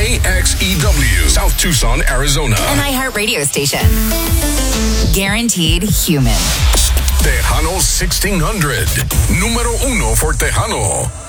KXEW, South Tucson, Arizona. An iHeartRadio station. Guaranteed human. Tejano 1600. Número uno for Tejano.